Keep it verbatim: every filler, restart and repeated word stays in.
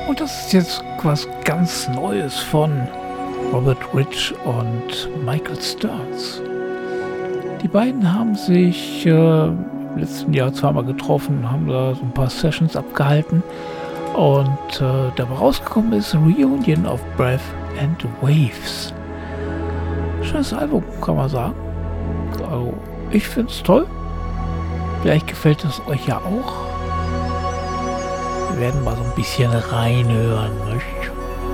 Und das ist jetzt was ganz Neues von Robert Rich und Michael Stearns. Die beiden haben sich äh, im letzten Jahr zweimal getroffen, haben da so ein paar Sessions abgehalten und äh, dabei rausgekommen ist Reunion of Breath and Waves. Schönes Album, kann man sagen. Also, ich finde es toll. Vielleicht gefällt es euch ja auch. Wir werden mal so ein bisschen reinhören, nicht?